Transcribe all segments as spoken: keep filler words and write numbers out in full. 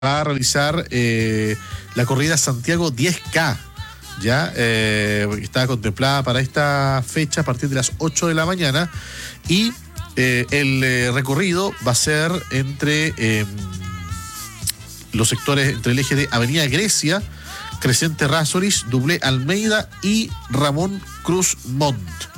va a realizar eh, la corrida Santiago diez K, ya eh, está contemplada para esta fecha a partir de las ocho de la mañana y eh, el eh, recorrido va a ser entre eh, los sectores, entre el eje de Avenida Grecia, Crescente Errázuriz, Dublé Almeida y Ramón Cruz Montt.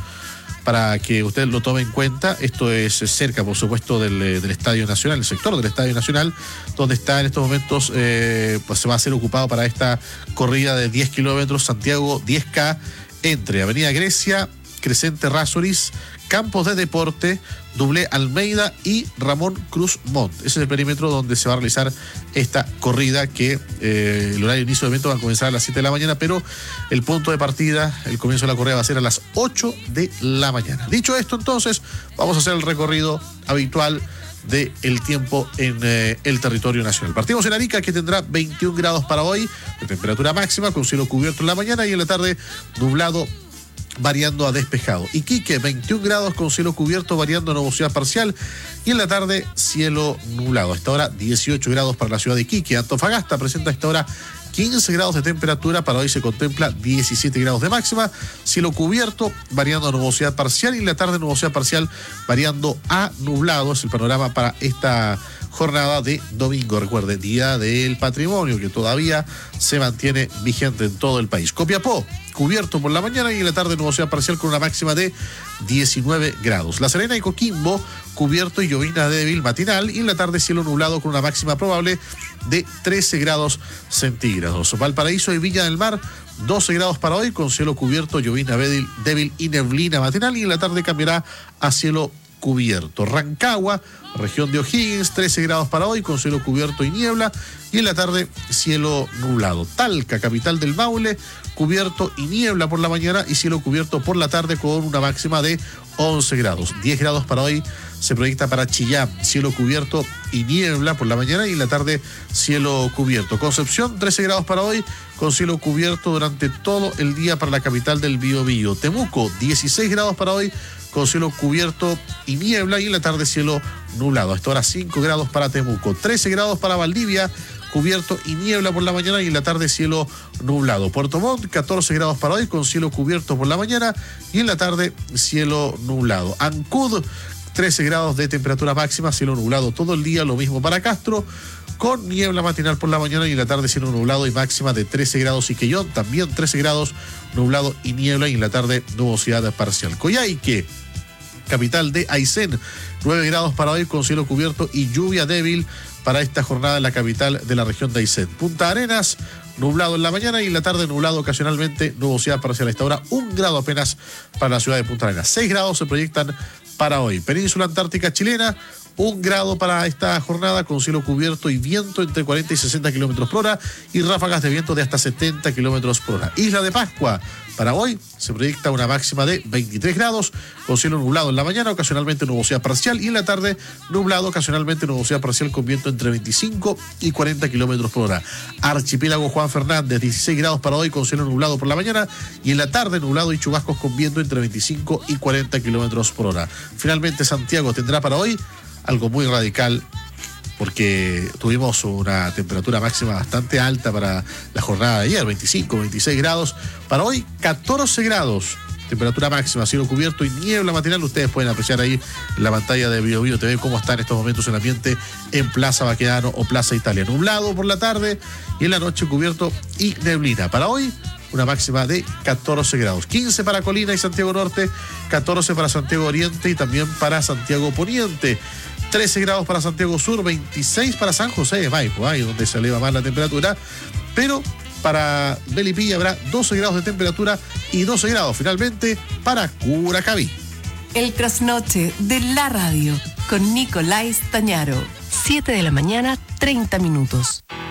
Para que usted lo tome en cuenta, esto es cerca, por supuesto, del, del Estadio Nacional, el sector del Estadio Nacional, donde está en estos momentos, eh, pues se va a ser ocupado para esta corrida de diez kilómetros, Santiago diez K, entre Avenida Grecia, Crescente Errázuriz, Campos de Deporte, Dublé Almeida y Ramón Cruz Montt. Ese es el perímetro donde se va a realizar esta corrida que eh, el horario de inicio del evento va a comenzar a las siete de la mañana, pero el punto de partida, el comienzo de la corrida va a ser a las ocho de la mañana. Dicho esto, entonces, vamos a hacer el recorrido habitual del tiempo en eh, el territorio nacional. Partimos en Arica, que tendrá veintiún grados para hoy, de temperatura máxima, con cielo cubierto en la mañana y en la tarde nublado, variando a despejado. Iquique, veintiún grados con cielo cubierto, variando a nubosidad parcial y en la tarde cielo nublado. A esta hora dieciocho grados para la ciudad de Iquique. Antofagasta presenta a esta hora quince grados de temperatura, para hoy se contempla diecisiete grados de máxima, cielo cubierto, variando a nubosidad parcial y en la tarde nubosidad parcial, variando a nublado. Es el panorama para esta jornada de domingo. Recuerde, Día del Patrimonio, que todavía se mantiene vigente en todo el país. Copiapó, cubierto por la mañana y en la tarde nubosidad parcial con una máxima de diecinueve grados. La Serena y Coquimbo, cubierto y llovizna débil matinal y en la tarde cielo nublado con una máxima probable de trece grados centígrados. Valparaíso y Viña del Mar, doce grados para hoy con cielo cubierto, llovizna débil, débil y neblina matinal y en la tarde cambiará a cielo cubierto. Rancagua, región de O'Higgins, trece grados para hoy con cielo cubierto y niebla y en la tarde cielo nublado. Talca, capital del Maule, cubierto y niebla por la mañana y cielo cubierto por la tarde con una máxima de once grados. diez grados para hoy se proyecta para Chillán, cielo cubierto y niebla por la mañana y en la tarde cielo cubierto. Concepción, trece grados para hoy con cielo cubierto durante todo el día para la capital del Biobío. Temuco, dieciséis grados para hoy con cielo cubierto y niebla y en la tarde cielo nublado. Hasta ahora cinco grados para Temuco, trece grados para Valdivia, cubierto y niebla por la mañana y en la tarde cielo nublado. Puerto Montt, catorce grados para hoy con cielo cubierto por la mañana y en la tarde cielo nublado. Ancud, trece grados de temperatura máxima, cielo nublado todo el día, lo mismo para Castro, con niebla matinal por la mañana y en la tarde cielo nublado y máxima de trece grados. Y Quellón, también trece grados, nublado y niebla y en la tarde nubosidad parcial. Coyhaique, capital de Aysén, nueve grados para hoy con cielo cubierto y lluvia débil para esta jornada en la capital de la región de Aysén. Punta Arenas, nublado en la mañana y en la tarde nublado ocasionalmente, nubosidad parcial. A esta hora un grado apenas para la ciudad de Punta Arenas. seis grados se proyectan para hoy. Península Antártica Chilena, un grado para esta jornada con cielo cubierto y viento entre cuarenta y sesenta kilómetros por hora y ráfagas de viento de hasta setenta kilómetros por hora. Isla de Pascua, para hoy se proyecta una máxima de veintitrés grados con cielo nublado en la mañana, ocasionalmente nubosidad parcial y en la tarde nublado, ocasionalmente nubosidad parcial con viento entre veinticinco y cuarenta kilómetros por hora. Archipiélago Juan Fernández, dieciséis grados para hoy con cielo nublado por la mañana y en la tarde nublado y chubascos con viento entre veinticinco y cuarenta kilómetros por hora. Finalmente Santiago tendrá para hoy algo muy radical, porque tuvimos una temperatura máxima bastante alta para la jornada de ayer, veinticinco, veintiséis grados. Para hoy, catorce grados, temperatura máxima, cielo cubierto y niebla matinal. Ustedes pueden apreciar ahí en la pantalla de Bio Bio T V cómo está en estos momentos el ambiente en Plaza Baquedano o Plaza Italia. Nublado por la tarde y en la noche cubierto y neblina. Para hoy, una máxima de catorce grados. quince para Colina y Santiago Norte, catorce para Santiago Oriente y también para Santiago Poniente. trece grados para Santiago Sur, veintiséis para San José de Maipo, ahí donde se eleva más la temperatura, pero para Melipilla habrá doce grados de temperatura y doce grados finalmente para Curacaví. El trasnoche de la radio con Nicolás Tañaro, siete de la mañana, treinta minutos.